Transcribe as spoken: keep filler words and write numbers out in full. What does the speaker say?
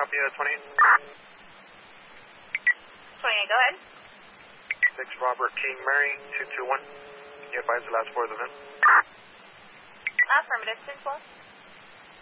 copy, uh, twenty-eight. twenty-eight, go ahead. six Robert King Mary, two two one. You advise the last four of the V I N. Affirmative, ten twelve.